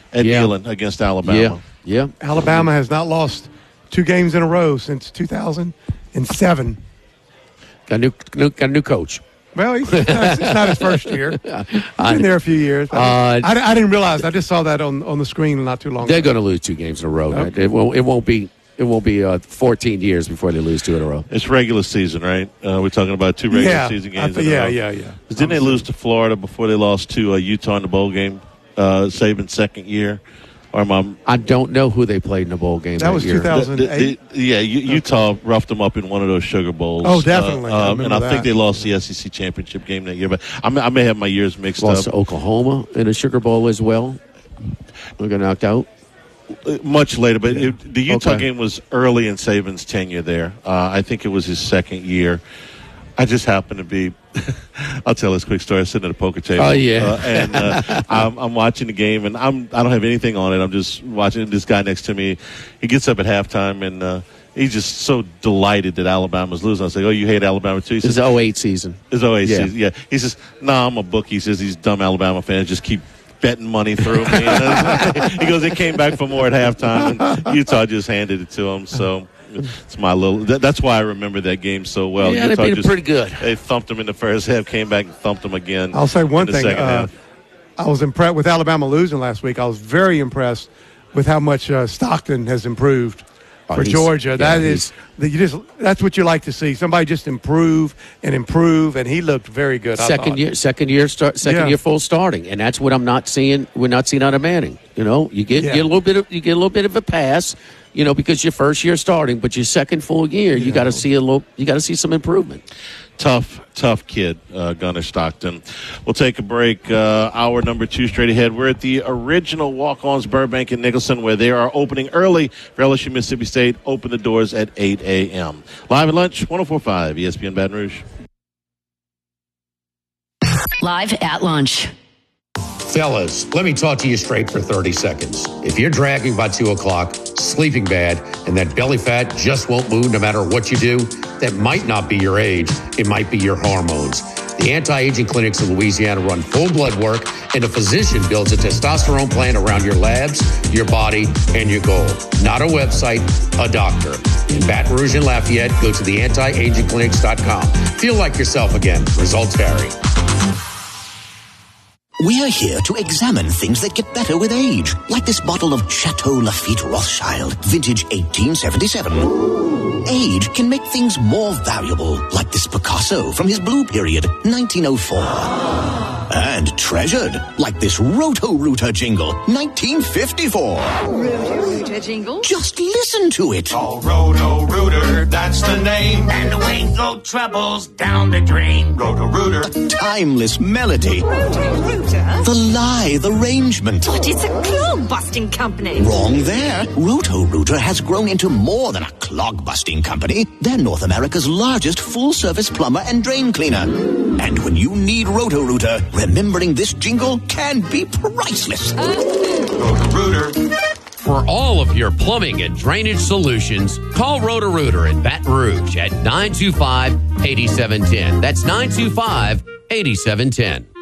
at Neyland against Alabama. Yeah. Alabama has not lost 2 games in a row since 2007. Got a new coach. Well, it's not his first year. He's been there a few years. I didn't realize. I just saw that on the screen not too long ago. They're going to lose 2 games in a row. Okay. Right? It won't be 14 years before they lose 2 in a row. It's regular season, right? We're talking about 2 regular season games in a row. Yeah. Didn't they lose to Florida before they lost to Utah in the bowl game, Saban's second year? I don't know who they played in the bowl game that was year. 2008? Utah roughed them up in one of those sugar bowls. Oh, definitely. I think they lost the SEC championship game that year. But I may have my years mixed lost up. to Oklahoma in a sugar bowl as well. We got knocked out. Much later, but the Utah game was early in Saban's tenure there. I think it was his second year. I just happened to be – I'll tell this quick story. I was sitting at a poker table. Oh, yeah. And I'm watching the game, and I don't have anything on it. I'm just watching this guy next to me. He gets up at halftime, and he's just so delighted that Alabama's losing. I say, "Oh, you hate Alabama too?" He says, it's 08 season. It's 08 season, yeah. He says, "Nah, I'm a bookie." He says, "These dumb Alabama fans just keep betting money through me." He goes, "They came back for more at halftime, and Utah just handed it to them." So it's my little. That's why I remember that game so well. Yeah, Utah they beat it pretty good. They thumped them in the first half, came back and thumped them again. I'll say one in the thing. second half. I was impressed with Alabama losing last week. I was very impressed with how much Stockton has improved for Georgia. That's what you like to see. Somebody just improve, and he looked very good. Second year full starting, and that's what I'm not seeing. We're not seeing out of Manning. You know, you get a little bit of a pass. You know, because your first year starting, but your second full year, you got to see some improvement. Tough kid, Gunnar Stockton. We'll take a break. Hour number 2 straight ahead. We're at the original Walk-Ons Burbank and Nicholson, where they are opening early for LSU Mississippi State. Open the doors at 8 a.m. Live at lunch, 104.5 ESPN Baton Rouge. Live at lunch. Fellas, let me talk to you straight for 30 seconds. If you're dragging by 2 o'clock, sleeping bad, and that belly fat just won't move no matter what you do, that might not be your age. It might be your hormones. The anti-aging clinics in Louisiana run full blood work, and a physician builds a testosterone plan around your labs, your body, and your goal. Not a website, a doctor. In Baton Rouge and Lafayette, go to theantiagingclinics.com. Feel like yourself again. Results vary. We are here to examine things that get better with age, like this bottle of Chateau Lafite Rothschild, vintage 1877. Age can make things more valuable, like this Picasso from his blue period, 1904. And treasured, like this Roto-Rooter jingle, 1954. Roto-Rooter jingle? Just listen to it. Oh, Roto-Rooter, that's the name. And away go troubles down the drain. Roto-Rooter. A timeless melody. Roto-Rooter? The lithe arrangement. But it's a clog-busting company. Wrong there. Roto-Rooter has grown into more than a clog-busting company. They're North America's largest full-service plumber and drain cleaner. And when you need Roto-Rooter, remembering this jingle can be priceless. Roto-Rooter. For all of your plumbing and drainage solutions, call Roto-Rooter in Baton Rouge at 925-8710. That's 925-8710.